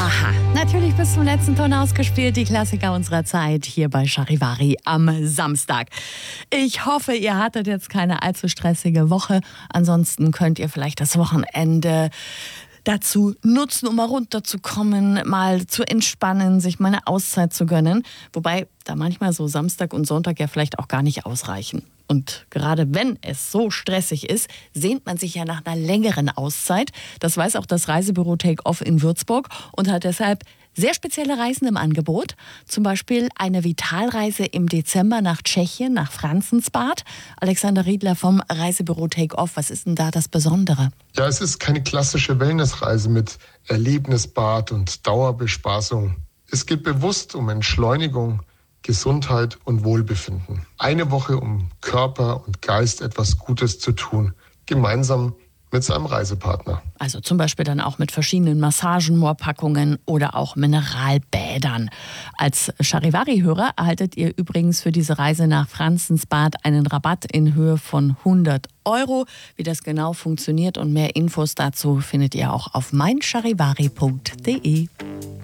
Aha, natürlich bis zum letzten Ton ausgespielt, die Klassiker unserer Zeit hier bei Charivari am Samstag. Ich hoffe, ihr hattet jetzt keine allzu stressige Woche. Ansonsten könnt ihr vielleicht das Wochenende dazu nutzen, um mal runterzukommen, mal zu entspannen, sich mal eine Auszeit zu gönnen. Wobei da manchmal so Samstag und Sonntag ja vielleicht auch gar nicht ausreichen. Und gerade wenn es so stressig ist, sehnt man sich ja nach einer längeren Auszeit. Das weiß auch das Reisebüro Take-Off in Würzburg und hat deshalb sehr spezielle Reisen im Angebot. Zum Beispiel eine Vitalreise im Dezember nach Tschechien, nach Franzensbad. Alexander Riedler vom Reisebüro Take-Off, was ist denn da das Besondere? Ja, es ist keine klassische Wellnessreise mit Erlebnisbad und Dauerbespaßung. Es geht bewusst um Entschleunigung, Gesundheit und Wohlbefinden. Eine Woche, um Körper und Geist etwas Gutes zu tun, gemeinsam mit seinem Reisepartner. Also zum Beispiel dann auch mit verschiedenen Massagen, Moorpackungen oder auch Mineralbädern. Als Charivari-Hörer erhaltet ihr übrigens für diese Reise nach Franzensbad einen Rabatt in Höhe von 100 €. Wie das genau funktioniert und mehr Infos dazu findet ihr auch auf meincharivari.de.